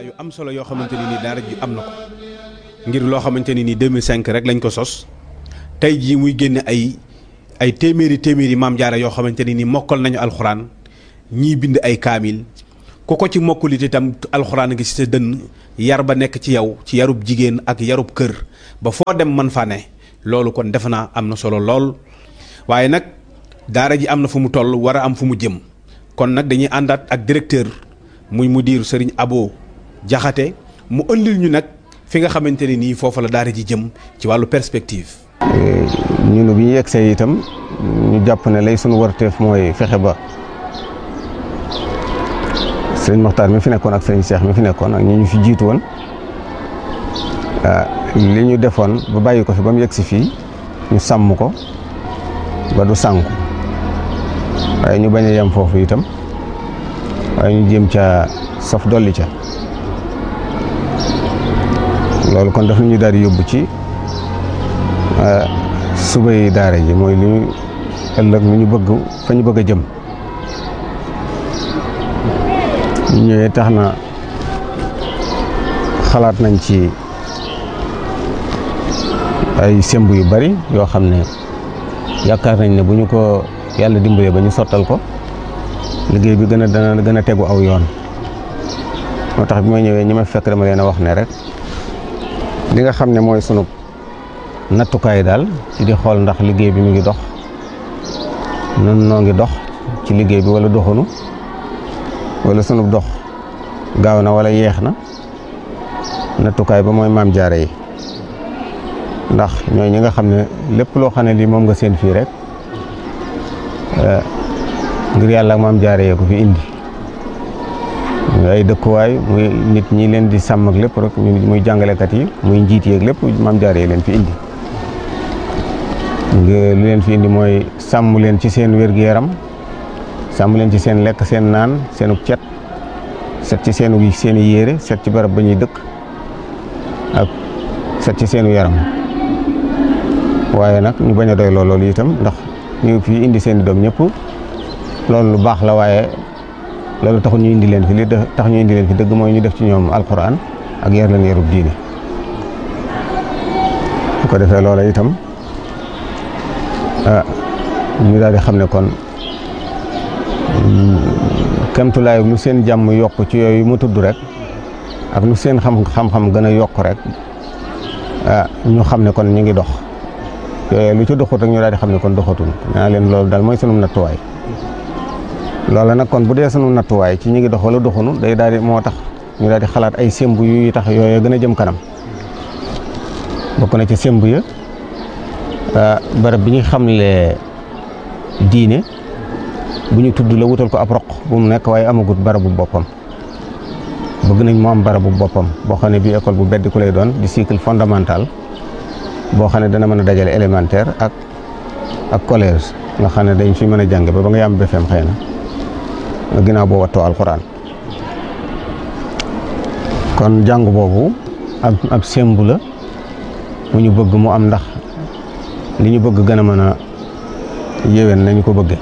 yu am solo yoo xamante ni daara ji am na ko ngir loo xamante ni 2005 rek lañ ko sos tey jii muy génne ay téeméeri maam jaara yoo xamante ni mokkal nañu alxuraan ñii bind ay kaamil ku ko ci mokkulit itam alxuraan ngi ci sa dënn yar ba nekk ci yow ci yarub jigéen ak yarub kër ba foo dem man fa ne loolu kon defe naa am na solo lool waaye nag daara ji am na fu mu toll war a am fu mu jëm kon nag dañuy àndaat ak directeur muy mudir Serigne Abo Jaxate mu ëndil ñu nag fi nga xamante ne nii foofu la daara ji jëm ci wàllu perspective. ñun bi ñu yegsee itam ñu jàpp ne lay sunu warteef mooy fexe ba sëriñ Moxtaar mi fi nekkoon ak sëriñ Cheikh mi fi nekkoon ak ñi ñu fi jiitu woon li ñu defoon ba bàyyi ko fi ba mu yegsi fii ñu sàmm ko ba du sànku waaye ñu bañ a yem foofu itam waaye ñu jéem ca saf dolli ca loolu kon daf ñu daal di yóbbu ci subay daara ji mooy li ñu ëllëg lu ñu bëgg fa ñu bëgg a jëm ñu ñëwee tax na xalaat nañ ci ay semb yu bari yoo xam ne yaakaar nañ ne bu ñu ko yàlla dimbalee ba ñu sottal ko liggéey bi dana gën a tegu aw yoon moo tax bi ma ñëwee ñi ma fekk dama leen a wax ne rek li nga xam ne mooy sunu nattukaay daal ci di xool ndax liggéey bi mu ngi dox nun noo ngi dox ci liggéey bi wala doxunu wala sunu dox gaaw na wala yeex na nattukaay ba mooy maam jaare yi ndax ñooy ñi nga xam ne lépp loo xam ne lii moom nga seen fii rek ngir yàlla ak maam jaare yee ko fi indi muy ay dëkkuwaay muy nit ñi leen di sàmm ak lépp rek muy jàngalekat yi muy njiit yeeg lépp maam jaare yi leen fi indi lu leen fi indi mooy sàmm leen ci seen wér-gu-yaram sàmm leen ci seen lekk seen naan seenu cet set ci seeni yére set ci barab ba ñuy dëkk ak set ci seenu yaram waaye nag ñu bañ a doy loolu itam ndax ñu fi indi seen i doom ñëpp loolu lu baax la waaye loolu taxul ñu indi leen fi li tax ñu indi leen fi dëgg mooy ñu def ci ñoom alquran ak yar leen yarub diine bu ko defee loola itam ñu daal di xam ne kon kemtulaay lu seen jàmm yokk ci yooyu mu tudd rek ak lu seen xam-xam gën a yokk rek ñu xam ne kon ñu ngi dox yooyu lu ci doxut rek ñu daal di xam ne kon doxatul naa leen loolu daal mooy sunu nattuwaay loola nag kon bu dee sunu nattuwaay ci ñu ngi dox wala doxunu day daal di moo tax ñu daal di xalaat ay semb yu tax yooyu gën a jëm kanam bokk na ci semb ya barab bi ñu xamle diine bu ñu tudd la wutal ko ab roq bu mu nekk waaye amagut barabu boppam bëgg nañ mu am barabu boppam boo xam ne bii école bu beddi ku lay doon di cycle fondamental boo xam ne dana mën a dajale élémentaire ak collège nga xam ne dañ fi mën a jàng ba nga yam BFEM xëy na ginnaaw boo wattoo alxuraan kon jàng boobu ab sembu la mu ñu bëgg mu am ndax li ñu bëgg gën a mën a yéwén nañu ko bëgge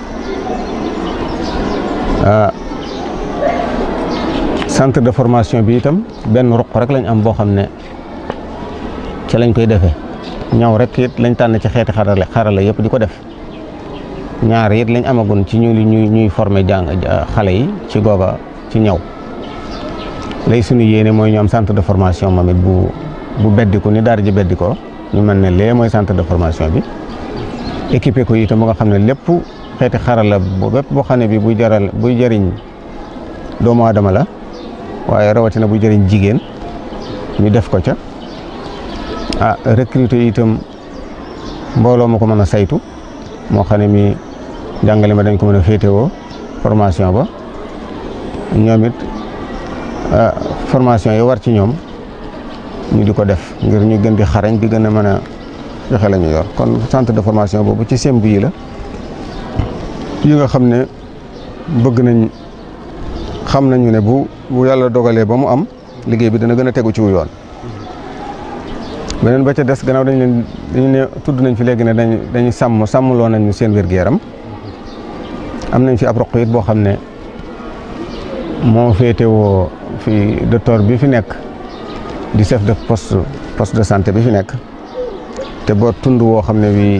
centre de formation bi itam benn ruq rek lañ am boo xam ne ci lañ koy defee ñaw rek it lañ tànn ci xeeti xarala yëpp di ko def ñaar it lañ amagun ci ñuy former xale yi ci googa ci ñaw lay suñu yéene mooy ñu am centre de formation moom it bu beddiku ni daara ji beddikoo ñu mën ne lee mooy centre de formation bi équipé ko itam ba nga xam ne lépp xeeti xarala bépp boo xam ne bi buy jëriñ doomu aadama la waaye rawatina buy jëriñ jigéen ñu def ko ca recruter itam mbooloo ma ko mën a saytu moo xam ne mi jàngale ma dañ ko mën a féetewoo formation ba ñoom it formation yi war ci ñoom ñu di ko def ngir ñu gën di xarañ di gën a mën a joxe la ñu yor kon centre de formation boobu ci semb yi la yi nga xam ne bëgg nañ xam nañu ne bu yàlla dogalee ba mu am liggéey bi dana gën a tegu ci wu yoon beneen ba ca des gannaaw dañu ne tudd nañ fi léegi ne dañuy sàmmloo nañu seen wér-gu-yaram am nañ fi ab roq it boo xam ne moo féetewoo fi docteur bi fi nekk di chef de poste de santé bi fi nekk te boo tund woo xam ne bii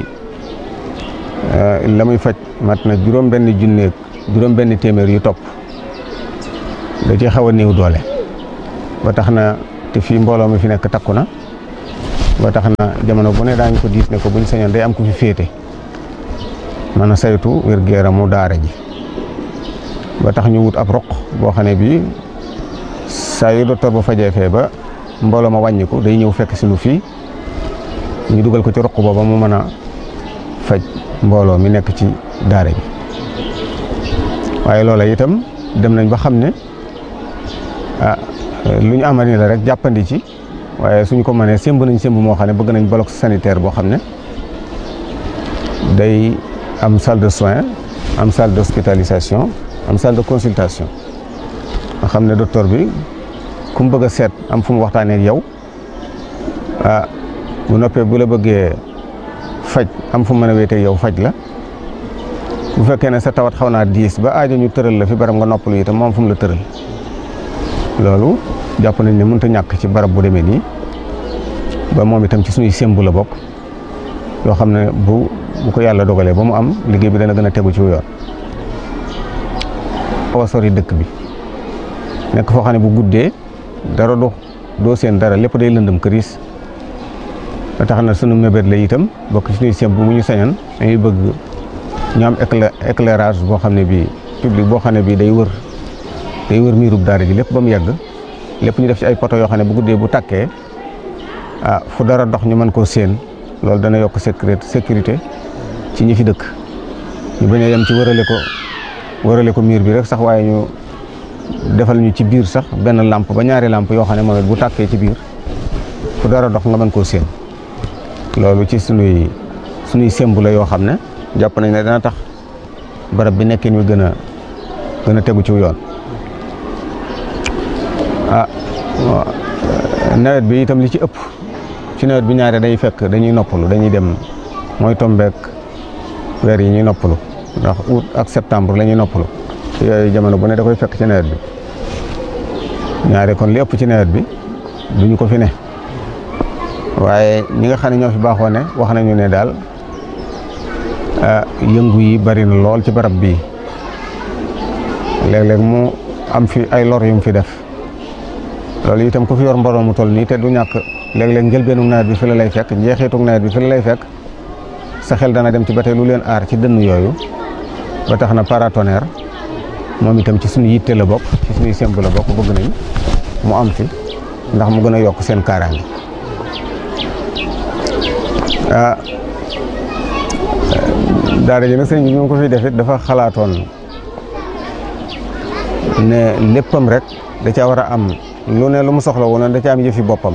la muy faj mat na juróom-benn téeméer yu topp da ci xaw a néew doole ba tax na te fii mbooloo mi fi nekk takku na ba tax na jamono bu ne daañu ko diis ne ko buñ sañoon day am ku fi féete mën a saytu wér-gu-yaramu daara ji ba tax ñu wut ab roq boo xam ne bii saa yu docteur ba fajee fee ba mbooloo ma wàññiku day ñëw fekk si nu fii ñu dugal ko ci roq booba mu mën a faj mbooloo mi nekk ci daara ji waaye loola itam dem nañ ba xam ne lu ñu amal ni la rek jàppandi ci waaye suñ ko mënee sémb nañ sémb moo xam ne bëgg nañ bloc sanitaire boo xam ne day am salle de soins am salle d'hospitalisation am salle de consultation nga xam ne docteur bi ku mu bëgg a seet am fu mu waxtaanee ak yow bu noppee bu la bëggee faj am fu mu mën a wéetee yow faj la bu fekkee ne sa tawat xaw naa diis ba aajo ñu tëral la fi barab nga noppalu itam moom fu mu la tëral loolu jàpp nañ ne mënut a ñàkk ci barab bu demee nii ba moom itam ci suñuy sémbu la bokk yoo xam ne bu ko yàlla dogalee ba mu am liggéey bi dana gën a tegu ci yoon. xaw a sori dëkk bi nekk foo xam ne bu guddee dara doo seen dara lépp day lëndëm këriis ba tax na sunu mébét la itam bokk ci suñuy sémbu mu ñu sañan dañuy bëgg ñu am éclairage boo xam ne bii public boo xam ne bii day wër miirub daara ji lépp ba mu yàgg lépp ñu def ci ay poto yoo xam ne bu guddee bu tàkkee fu dara dox ñu mën koo séen loolu dana yokk sécurité ci ñi fi dëkk ñu bañ a yem ci wërale ko miir bi rek sax waaye ñu defal ñu ci biir sax benn lampe ba ñaari lampe yoo xam ne moom it bu tàkkee ci biir fu dara dox nga mën koo séen loolu ci sunuy sémbu la yoo xam ne jàpp nañ ne dana tax barab bi nekkin wi gën a tegu ci yoon. nawet bi itam li ci ëpp ci nawet bi ñaare day fekk dañuy noppalu dañuy dem mooy tombeek weer yi ñuy noppalu ndax août ak septembre la ñuy noppalu yooyu jamono bu ne da koy fekk ci nawet bi ñaare kon li ëpp ci nawet bi duñu ko fi ne waaye ñi nga xam ne ñoo fi baaxoo ne wax nañu ne daal yëngu yi bari na lool ci barab bii léeg-léeg mu am fi ay lor yu mu fi def loolu itam ku fi yor mbooloo mu toll nii te du ñàkk léeg-léeg njëlbeenu nawet bi fi la lay fekk njeexitu nawet bi fi la lay fekk sa xel dana dem ci ba tey lu leen aar ci dënn yooyu ba tax na paratonnerre moom itam ci suñu yitte la bokk ci suñuy semb la bokk bëgg nañ mu am fi ndax mu gën a yokk seen kaaraange daara ji nag sëñ bi ñu ko fi def it dafa xalaatoon ne léppam rek da caa war a am lu ne lu mu soxla woon da caa am yëfi boppam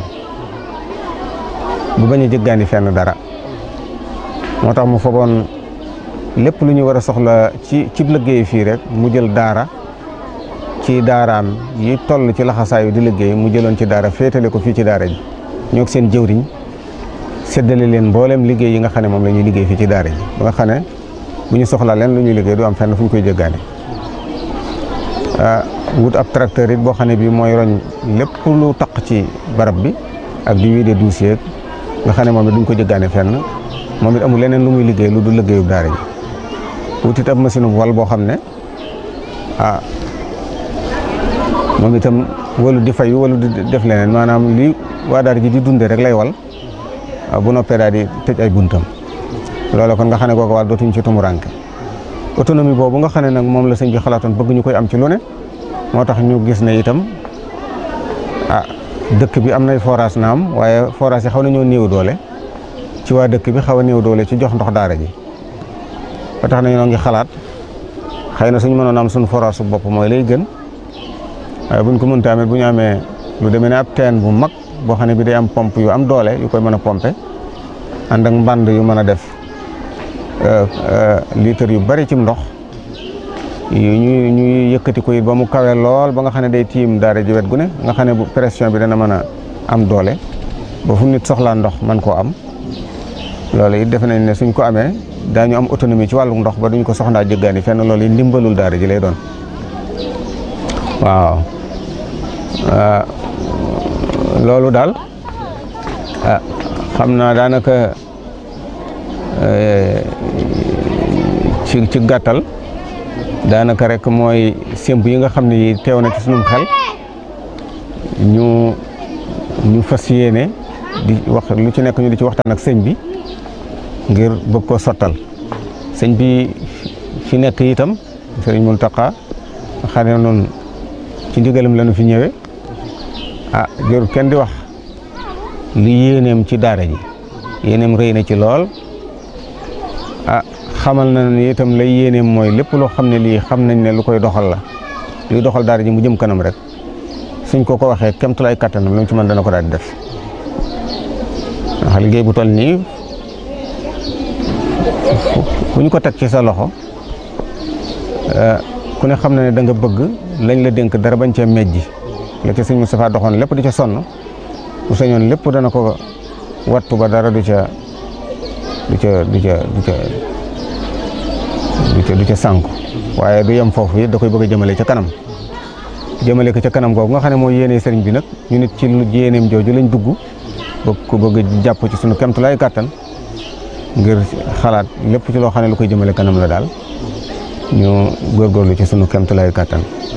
bu bañ a jëggaani fenn dara moo tax mu fogoon lépp lu ñu war a soxla ci liggéey fii rek mu jël daara ci daaraam yi toll ci laxasaayu di liggéey mu jëloon ci daara féetale ko fii ci daara ji ñoo seen jëwriñ séddale leen mboolem liggéey yi nga xam ne moom la ñuy liggéey fii ci daara ji ba nga xam ne bu ñu soxla leen lu ñuy liggéey du am fenn fu ñu koy jëggaane wut ab tracteur it boo xam ne bii mooy roñ lépp lu taq ci barab bi ak di wiide dossier nga xam ne moom it duñ ko jëggaane fenn moom it amul leneen lu muy liggéey lu du liggéeyu daara ji wut it ab machine wal boo xam ne moom itam walu di fayu walu di def leneen maanaam li waa daara ji di dunde rek lay wal bu noppee daal di tëj ay buntam loolu kon nga xam ne kooku wàll dootuñ ci tumuranke autonomie boobu nga xam ne nag moom la sëñ bi xalaatoon bëgg ñu koy am ci lu ne moo tax ñu gis ne itam dëkk bi am nay forage naam waaye forage yi xaw nañoo néew doole ci waa dëkk bi xaw a néew doole ci jox ndox daara ji ba tax na ñoo ngi xalaat xëy na suñu mënoon am suñu forage su bopp mooy lay gën waaye buñ ko mënta amee bu ñu amee lu demee ne ab teen bu mag boo xam ne bi day am pompe yu am doole yu koy mën a pompe ànd ak mbànd yu mën a def litre yu bari ci ndox ñu yëkkati ko it ba mu kawe lool ba nga xam ne day tiim daara ji wet gu ne nga xam ne bu pression bi dana mën a am doole ba fu nit soxlaa ndox mën koo am loolu it defe nañ ne suñ ko amee daañu am autonomie ci wàllu ndox ba duñ ko soxlaa jëggaani fenn loolu it ndimbalul daara ji lay doon waaw loolu daal xam naa daanaka ci gàttal daanaka rek mooy sémb yi nga xam ne yi teew na ci sunum xel ñu fas yéene di wax lu ci nekk ñu di ci waxtaan ak sëñ bi ngir bëgg koo sottal sëñ bi fi nekk itam sëriñ Muntaxa xam ne noonu ci ndigalam la ñu fi ñëwee jërul kenn di wax li yéeneem ci daara ji yéeneem rëy na ci lool xamal na ne itam lay yéeneem mooy lépp loo xam ne lii xam nañ ne lu koy doxal la luy doxal daara ji mu jëm kanam rek suñ ko waxee kemtulaay kattanam lu mu ci mën dana ko daal di def ndax liggéey bu toll nii ku ñu ko teg ci sa loxo ku ne xam na ne da nga bëgg lañ la dénk dara bañ cee mejji la ca sëñ Moustapha doxoon lépp di ca sonn bu sañoon lépp dana ko wattu ba dara du ca sànku waaye du yem foofu it da koy bëgg a jëmale ca kanam jëmale ko ca kanam googu nga xam ne mooy yéene sëriñ bi nag ñu nit ci lu yéeneem jooju lañ dugg bëgg jàpp ci sunu kemtulaay kàttan ngir xalaat lépp ci loo xam ne lu koy jëmale kanam la daal ñu góorgóorlu ci sunu kemtulaay kàttan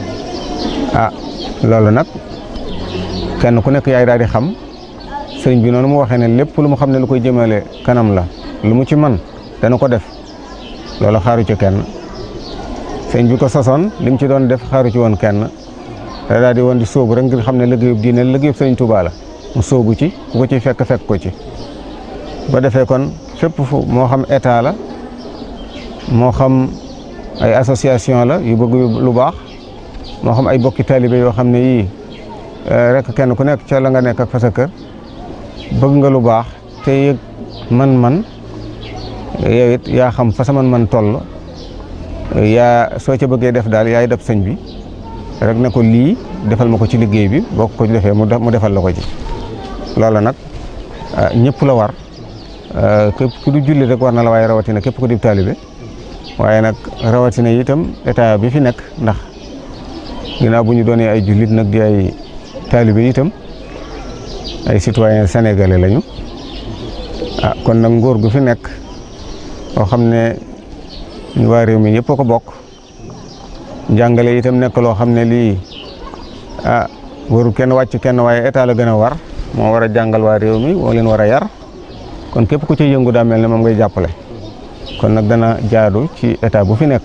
loolu nag kenn ku nekk yaay daal di xam sëriñ bi noonu mu waxee ne lépp lu mu xam ne lu koy jëmale kanam la lu mu ci man dana ko def loolu xaaru ci kenn sëriñ bi ko sosoon li mu ci doon def xaaru ci woon kenn da daal di woon di sóobu rek ngir xam ne liggéeyub diine liggéeyub sëriñ Tuubaa la mu sóobu ci ku ko ci fekk ko ci ba defee kon fépp fu moo xam état la moo xam ay association la yu bëgg lu baax moo xam ay bokki taalibe yoo xam ne yii rek kenn ku nekk ca la nga nekk ak fa sa kër bëgg nga lu baax te yëg man yow it yaa xam fa sa man toll yaa soo ca bëggee def daal yaay def sëñ bi rek ne ko lii defal ma ko ci liggéey bi boo ko defee mu defal la ko ci loola nag ñëpp la war képp ku du julli rek war na la waaye rawatina képp ku di taalibe waaye nag rawatina itam état bi fi nekk ndax ginnaaw bu ñu doonee ay jullit nag di ay taalibe itam ay citoyen sénégalais lañu kon nag nguur gu fi nekk boo xam ne ñu waa réew mi yëpp a ko bokk njàngale itam nekk loo xam ne lii warul kenn wàcc kenn waaye état la gën a war moo war a jàngal waa réew mi moo leen war a yar kon képp ku ci yëngu daa mel ne moom ngay jàppale kon nag dana jaadu ci état bu fi nekk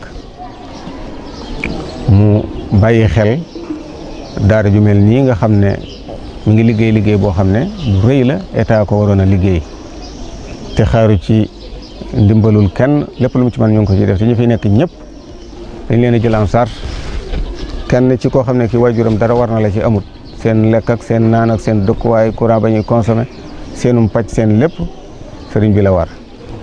mu bàyyi xel daara ju mel nii nga xam ne mu ngi liggéey boo xam ne lu rëy la état ko waroon a liggéey te xaaru ci ndimbalul kenn lépp lu mu ci mën ñu ngi ko ci def te ñu fi nekk ñëpp dañ leen a jël en charge kenn ci koo xam ne ki waajuram dara war na la ci amut seen lekk ak seen naan ak seen dëkkuwaay courant ba ñuy consommé seenum pàcc seen lépp sëriñ bi la war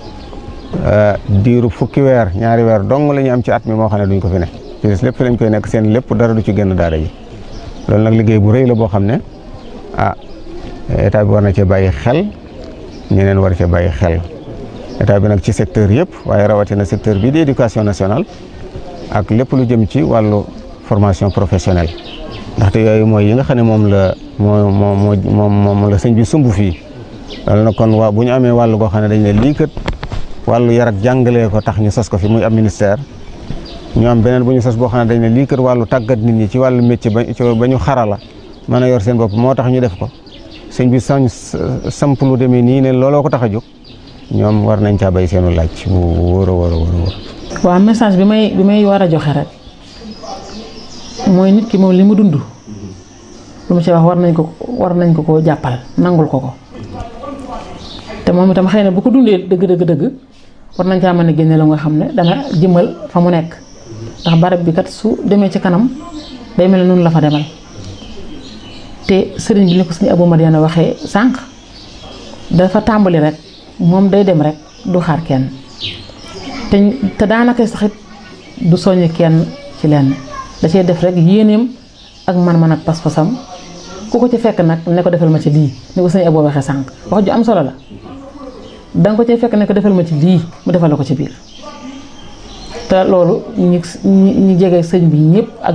diiru fukki weer ñaari weer dong la ñu am ci at mi moo xam ne duñ ko fi ne ci des lépp fi lañ koy nekk seen lépp dara du ci génn daara ji loolu nag liggéey bu rëy la boo xam ne état bi war na cee bàyyi xel ñeneen war cee bàyyi xel état bi nag ci secteur yëpp waaye rawatina secteur bii di éducation nationale ak lépp lu jëm ci wàllu formation professionnelle ndaxte yooyu mooy yi nga xam ne moom la sëñ bi sumb fii loolu nag kon bu ñu amee wàllu goo xam ne dañ ne lii kat wàllu yar ak jàngalee ko tax ñu sos ko fi muy am ministère ñu am beneen bu ñu sos boo xam ne dañ ne lii kat wàllu tàggat nit ñi ci wàllu métier ba ñu xarala mën a yor seen bopp moo tax ñu def ko sëñ bi samp lu demee nii ne looloo ko tax a jóg ñoom war nañ caa bay seenu laaj bu wóor a wóor a wóor. waaw message bi may war a joxe rek mooy nit ki moom li mu dund lu mu ci wax war nañ ko koo jàppal nangul ko te moom itam xëy na bu ko dundee dëgg war nañ caa mën a génne la nga xam ne dana jëmal fa mu nekk ndax barab bi kat su demee ci kanam day mel ne noonu la fa demal te sëriñ bi ni ko suñu Abou Madiana waxee sànq dafa tàmbali rek moom day dem rek du xaar kenn te daanaka saxit du soññ kenn ci lenn da cee def rek yéeneem ak man-man ak pas-pasam ku ko ci fekk nag ne ko defal ma ci lii ni ko sëñ Abou waxee sànq wax ju am solo la danga ko cee fekk ne ko defal ma ci lii mu defal la ko ci biir te loolu ñi jege sëñ bi ñëpp ak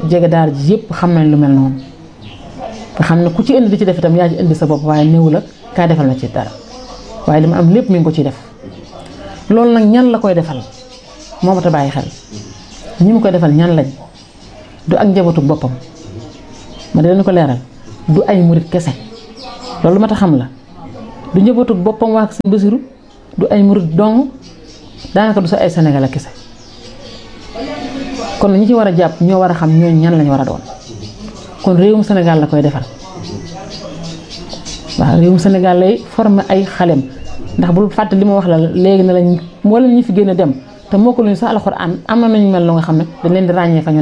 jege daara ji yëpp xam nañ lu mel noonu nga xam ne ku ci indi di ci def itam yaa ci indi sa bopp waaye néew la kaa defal na ci dara waaye li ma am lépp mi ngi ko ciy def loolu nag ñan la koy defal moo ma ta bàyyi xel ñi mu koy defal ñan lañ du ak njabootu boppam ma dinañ ko leeral du ay murit kese loolu ma ta xam la du njabootu boppam waa Sëñ Basiru du ay murit dong daanaka du sa ay Sénégal kese kon ñi ci war a jàpp ñoo war a xam ñooñu ñan lañ war a doon kon réewum Sénégal la koy defal waaw réewum Sénégal lay former ay xalem ndax bul fàtte li ma wax la léegi ne lañ moo leen ñi fi gën a dem te moo ko luñu sax alxuraan am na nañu mel lu nga xam ne dañ leen di ràññee fa ñu